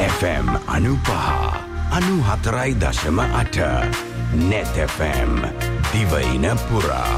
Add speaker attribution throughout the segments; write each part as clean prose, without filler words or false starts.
Speaker 1: FM 95.4.8 Net FM දිවයින පුරා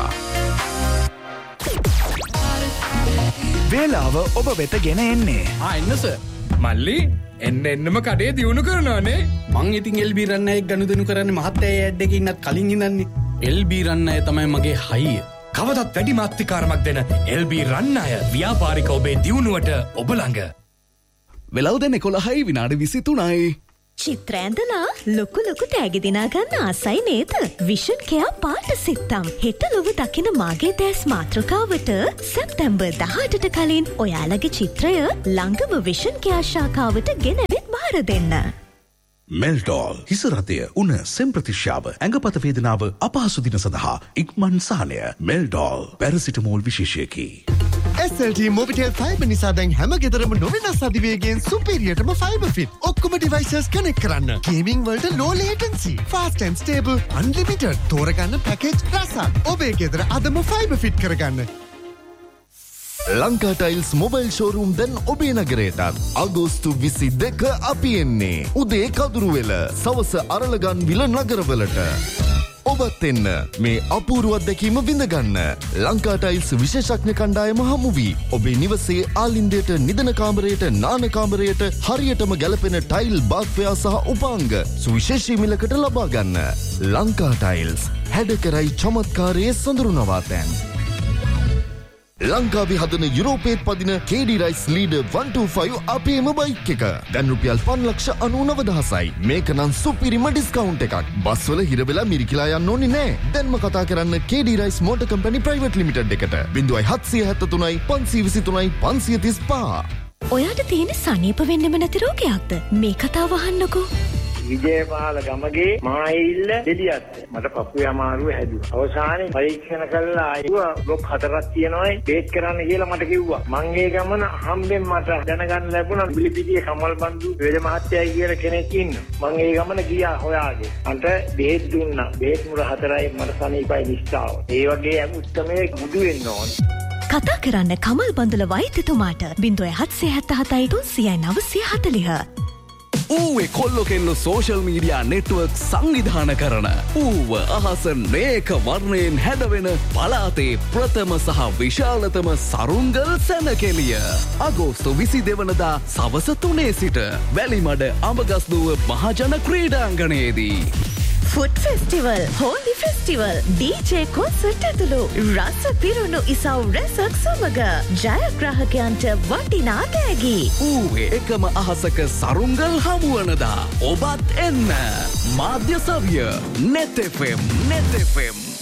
Speaker 2: වේලාව ඔබ වෙත ගෙන එන්නේ
Speaker 3: එන්න සර් මල්ලි එන්නම කඩේ දියුණු කරනවානේ
Speaker 4: මං ඉතින් LB රන්නයෙක් ගනුදෙනු කරන්නේ මහත්තයා ඇඩ් එකේ ඉන්නත් කලින් ඉඳන්නේ LB රන්නය තමයි මගේ හයිය
Speaker 3: කවදත් වැඩි මාත්‍රිකාරමක් දෙන LB රන්නය ව්‍යාපාරික ඔබේ දියුණුවට ඔබ ළඟ
Speaker 2: වෙලව දෙන 11:23
Speaker 5: චිත්‍ර ඇඳලා ලොකු තෑගි දිනා ගන්න ආසයි නේද? විෂන් කෙයා පාට සිත්තම්. හෙට ලොව දකින මාගේ දැස් මාතෘකාවට සැප්තැම්බර් 18ට කලින් ඔයාලගේ චිත්‍රය ළඟම විෂන් කෙයා ශාඛාවට ගෙනවිත් බාර දෙන්න.
Speaker 1: මෙල්ඩෝල් හිසරතය උන සෙම්ප්‍රතිශ්‍යාව ඇඟපත වේදනාව අපහසු දින සඳහා ඉක්මන් සහනය මෙල්ඩෝල් පැරසිටමෝල් විශේෂයකි.
Speaker 6: SLT Mobitel Fiber නිසා දැන් හැම ගෙදරම නොවෙනස් අධිවේගයෙන් සුපීරියර්ටම ෆයිබර් ෆිට ඔක්කොම ඩිවයිසස් කනෙක්ට් කරන්න. ගේමින් වලට low latency, fast and stable, unlimited තෝරගන්න පැකේජ් රසක්. ඔබේ ගෙදර අදම ෆයිබර් ෆිට කරගන්න.
Speaker 7: ලංකා ටයිල්ස් මොබයිල් ෂෝරූම් දැන් ඔබේ නගරයටත් අගෝස්තු 22 අපි එන්නේ උදේ කදුරුවෙල සවස අරලගන් විල නගරවලට ඔබත් එන්න මේ අපූර්ව අත්දැකීම විඳගන්න. ලංකා ටයිල්ස් විශේෂඥ කණ්ඩායම හමු වී ඔබේ නිවසේ ආලින්දයට නිදන කාමරයට නාන කාමරයට හරියටම ගැලපෙන ටයිල් බාත්වයා සහ උපාංග සුවිශේෂී මිලකට ලබා ගන්න. ලංකා ටයිල්ස් හැඩකරයි චමත්කාරයේ සොඳුරු නවාතැන්. ලංකාවේ හදන යුරෝපේත් පදින KD Rice Leader 125 අපේම බයික් එක. දැන් රුපියල් 5,99,000යි. මේක නම් සුපිරිම ඩිස්කවුන්ට් එකක්. බස් වල හිර වෙලා මිරිකිලා යන්න ඕනේ නෑ. දැන්ම කතා කරන්න KD Rice Motor Company Private Limited එකට. 0773 523 535.
Speaker 5: ඔයාට තියෙන සනීප වෙන්නෙම නැති රෝගයක්ද? මේ කතාව අහන්නකෝ.
Speaker 8: විජේපාල ගමගේ මායිල්ල දෙලියත් මට පපුවේ අමාරුව හැදුවා. අවසානයේ පරීක්ෂණ කළා ආයුව බ්ලොක් 4ක් තියෙනවායි බේත් කරන්න කියලා මට කිව්වා. මං ඒ ගමන හම්බෙන් මට දැනගන්න ලැබුණා බිලිපිටියේ කමල් බන්දු වේද මහත්තයයි කියලා කෙනෙක් ඉන්නවා. මං ඒ ගමන ගියා හොයාගෙන. අන්ට බේත් දුන්නා. බේත් මුර 4යි මට සනීපයි දිස්තාව. ඒ වගේ උත්තරමේ බුදු වෙන්න ඕනේ.
Speaker 5: කතා කරන්න කමල් බන්දුල වෛද්‍යතුමාට 0777 300 940.
Speaker 2: ඌවේ කොල්ලො කෙල්ලො සෝෂල් මීඩියා නෙට්වර්ක් සංවිධාන කරන ඌව අහස නේක වර්ණයෙන් හැඩවෙන පලාතේ ප්‍රථම සහ විශාලතම සරුංගල් සැනකෙලිය අගෝස්තු 22 වනදා සවස 3 සිට වැලිමඩ අඹගස්දුව මහජන ක්‍රීඩාංගණයේදී
Speaker 5: food festival, holy festival, DJ concert ඇතුළු රස පිරුණු ඉසව් රැසක් සමග ජයග්‍රාහකයන්ට වටිනා තෑගි.
Speaker 2: ඌවේ එකම අහසක සරුංගල් හමුවනදා ඔබත් එන්න. මාධ්‍ය සවිය Net FM